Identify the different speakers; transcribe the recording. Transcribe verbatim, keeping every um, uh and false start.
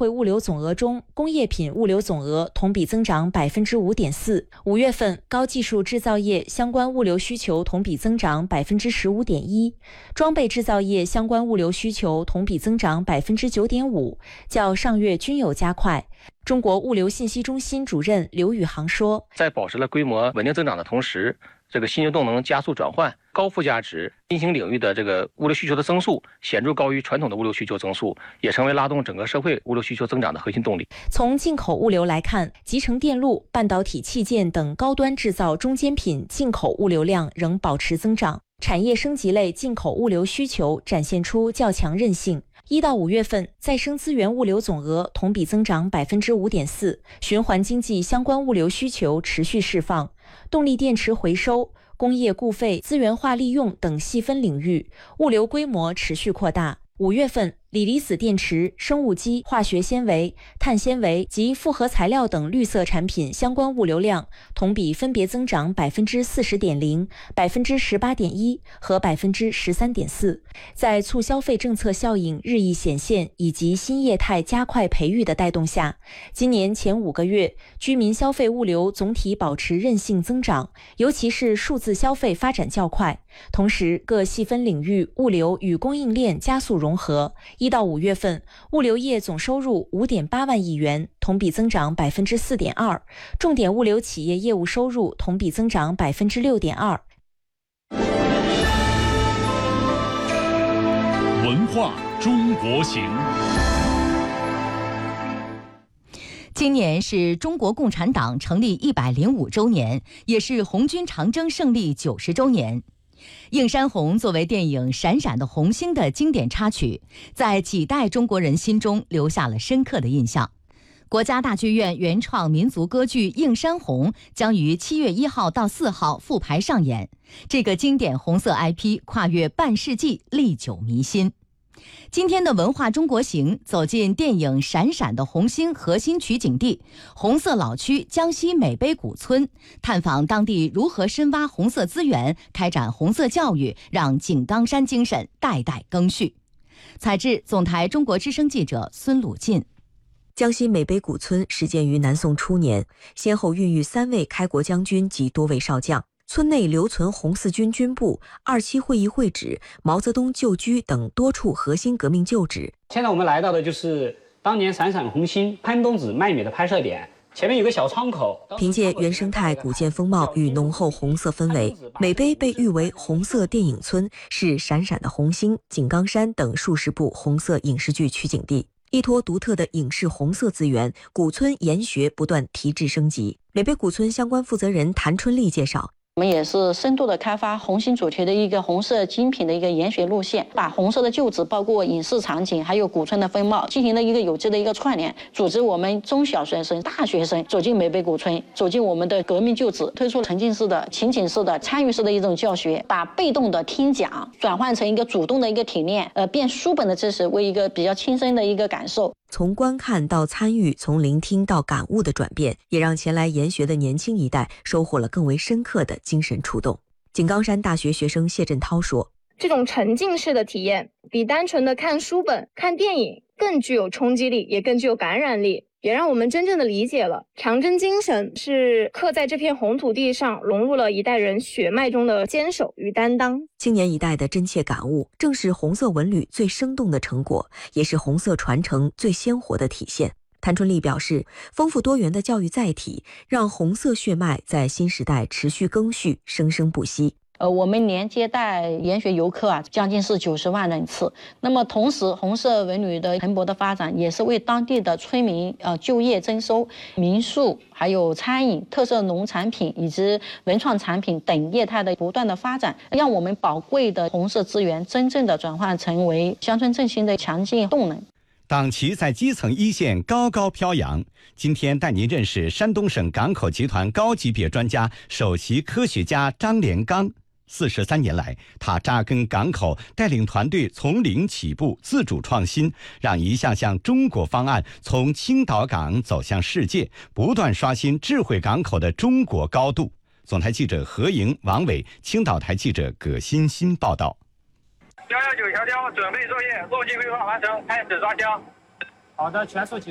Speaker 1: 会物流总额中，工业品物流总额同比增长 百分之五点四。五月份，高技术制造业相关物流需求同比增长 百分之十五点一，装备制造业相关物流需求同比增长 百分之九点五，较上月均有加快。中国物流信息中心主任刘宇航说，
Speaker 2: 在保持了规模稳定增长的同时，这个新型动能加速转换，高附加值新兴领域的这个物流需求的增速显著高于传统的物流需求增速，也成为拉动整个社会物流需求增长的核心动力。
Speaker 1: 从进口物流来看，集成电路、半导体器件等高端制造中间品进口物流量仍保持增长，产业升级类进口物流需求展现出较强韧性。一到五月份，再生资源物流总额同比增长 百分之五点四， 循环经济相关物流需求持续释放，动力电池回收、工业固废资源化利用等细分领域，物流规模持续扩大。五月份，锂离子电池、生物基、化学纤维、碳纤维及复合材料等绿色产品相关物流量同比分别增长 百分之四十点零、百分之十八点一 和 百分之十三点四。在促消费政策效应日益显现以及新业态加快培育的带动下，今年前五个月，居民消费物流总体保持韧性增长，尤其是数字消费发展较快。同时，各细分领域物流与供应链加速融合。一到五月份，物流业总收入 五点八万亿元，同比增长 百分之四点二， 重点物流企业业务收入同比增长 百分之六点二。
Speaker 3: 文化中国行。
Speaker 4: 今年是中国共产党成立一百零五周年，也是红军长征胜利九十周年。映山红作为电影《闪闪的红星》的经典插曲，在几代中国人心中留下了深刻的印象。国家大剧院原创民族歌剧《映山红》将于七月一号到四号复排上演，这个经典红色 I P 跨越半世纪，历久弥新。今天的文化中国行走进电影《闪闪的红星》核心取景地红色老区江西美碑古村，探访当地如何深挖红色资源，开展红色教育，让井冈山精神代代更续。采制总台中国之声记者孙鲁进。
Speaker 5: 江西美碑古村始建于南宋初年，先后孕育三位开国将军及多位少将。村内留存红四军军部、二七会议会址、毛泽东旧居等多处核心革命旧址。
Speaker 6: 现在我们来到的就是当年《闪闪红星》潘冬子卖米的拍摄点，前面有个小窗口。
Speaker 5: 凭借原生态古建风貌与浓厚红色氛围，美碑被誉为红色电影村，是《闪闪的红星》、井冈山等数十部红色影视剧取景地。依托独特的影视红色资源，古村研学不断提质升级。美碑古村相关负责人谭春丽介绍，
Speaker 7: 我们也是深度的开发红星主题的一个红色精品的一个研学路线，把红色的旧址包括影视场景还有古村的风貌进行了一个有机的一个串联，组织我们中小学生、大学生走进美碑古村，走进我们的革命旧址，推出沉浸式的、情景式的、参与式的一种教学，把被动的听讲转换成一个主动的一个体验，呃，变书本的知识为一个比较亲身的一个感受。
Speaker 5: 从观看到参与，从聆听到感悟的转变，也让前来研学的年轻一代收获了更为深刻的精神触动。井冈山大学学生谢振涛说，
Speaker 8: 这种沉浸式的体验比单纯的看书本、看电影更具有冲击力，也更具有感染力，也让我们真正的理解了长征精神是刻在这片红土地上，融入了一代人血脉中的坚守与担当。
Speaker 5: 青年一代的真切感悟，正是红色文旅最生动的成果，也是红色传承最鲜活的体现。谭春丽表示，丰富多元的教育载体，让红色血脉在新时代持续更续，生生不息。
Speaker 7: 呃，我们年接待研学游客啊，将近是九十万人次。那么同时，红色文旅的蓬勃的发展，也是为当地的村民呃就业增收、民宿、还有餐饮、特色农产品以及文创产品等业态的不断的发展，让我们宝贵的红色资源真正的转换成为乡村振兴的强劲动能。
Speaker 9: 党旗在基层一线高高飘扬。今天带您认识山东省港口集团高级别专家、首席科学家张连刚。四十三年来，他扎根港口，带领团队从零起步，自主创新，让一项项中国方案从青岛港走向世界，不断刷新智慧港口的中国高度。总台记者何莹、王伟，青岛台记者葛欣欣报道。
Speaker 10: 幺幺九调调，准备作业，路径规划完成，开始抓枪。
Speaker 6: 好的，全速起。